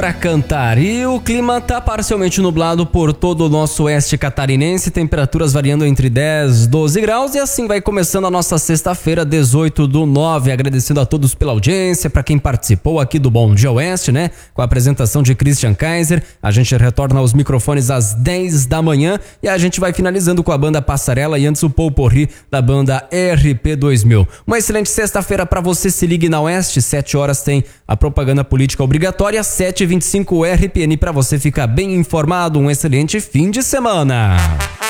pra cantar. E o clima tá parcialmente nublado por todo o nosso oeste catarinense, temperaturas variando entre 10 e 12 graus, e assim vai começando a nossa sexta-feira, 18/9. Agradecendo a todos pela audiência, para quem participou aqui do Bom Dia Oeste, né? Com a apresentação de Christian Kaiser. A gente retorna aos microfones às 10 da manhã e a gente vai finalizando com a banda Passarela e antes o Pouporri da banda RP2000. Uma excelente sexta-feira para você, se ligue na Oeste, 7 horas tem a propaganda política obrigatória, 7h25 RPN para você ficar bem informado. Um excelente fim de semana.